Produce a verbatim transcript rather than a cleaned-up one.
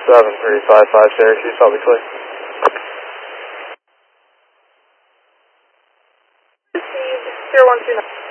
seven three five five Syracuse, I'll be clear. Received zero one two nine.